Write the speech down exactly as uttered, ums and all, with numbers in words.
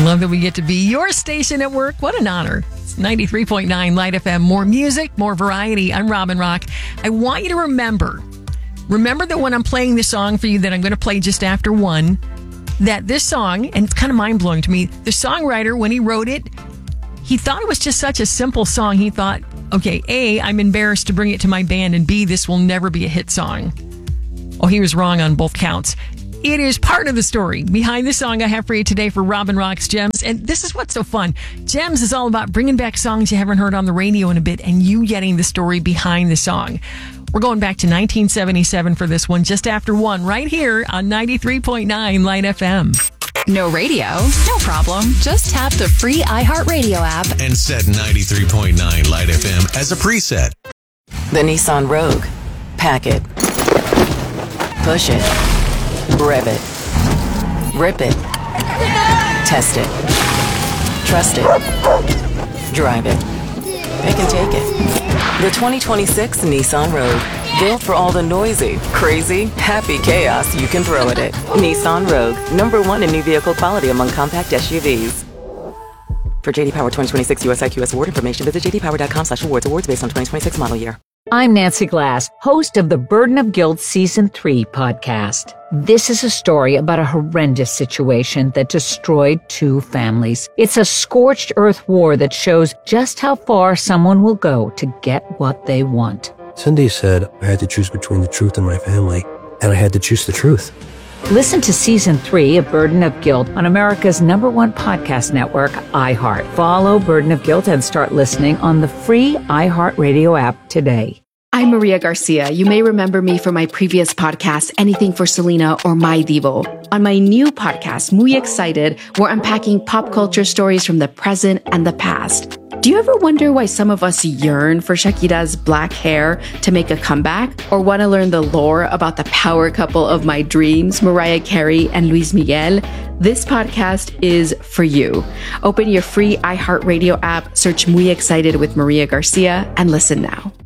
Love that we get to be your station at work. What an honor. It's ninety-three point nine Light F M. More music, more variety. I'm Robin Rock. I want you to remember, remember that when I'm playing this song for you that I'm going to play just after one, that this song, and it's kind of mind-blowing to me, the songwriter, when he wrote it, he thought it was just such a simple song. He thought, okay, A, I'm embarrassed to bring it to my band, and B, this will never be a hit song. Oh, he was wrong on both counts. It is part of the story behind the song I have for you today for Robin Rock's Gems. And this is what's so fun. Gems is all about bringing back songs you haven't heard on the radio in a bit and you getting the story behind the song. We're going back to nineteen seventy-seven for this one, just after one, right here on ninety-three point nine Light F M. No radio? No problem. Just tap the free iHeartRadio app and set ninety-three point nine Light F M as a preset. The Nissan Rogue. Pack it. Push it. Rev it. Rip it. Test it. Trust it. Drive it. Pick and take it. The twenty twenty-six Nissan Rogue. Built for all the noisy, crazy, happy chaos you can throw at it. Nissan Rogue. Number one in new vehicle quality among compact S U Vs. For J D Power twenty twenty-six U S I Q S award information, visit j d power dot com slash awards. Awards based on twenty twenty-six model year. I'm Nancy Glass, host of the Burden of Guilt Season three podcast. This is a story about a horrendous situation that destroyed two families. It's a scorched earth war that shows just how far someone will go to get what they want. Cindy said I had to choose between the truth and my family, and I had to choose the truth. Listen to Season three of Burden of Guilt on America's number one podcast network, iHeart. Follow Burden of Guilt and start listening on the free iHeartRadio app today. I'm Maria Garcia. You may remember me from my previous podcast, Anything for Selena or My Divo. On my new podcast, Muy Excited, we're unpacking pop culture stories from the present and the past. Do you ever wonder why some of us yearn for Shakira's black hair to make a comeback? Or want to learn the lore about the power couple of my dreams, Mariah Carey and Luis Miguel? This podcast is for you. Open your free iHeartRadio app, search Muy Excited with Maria Garcia, and listen now.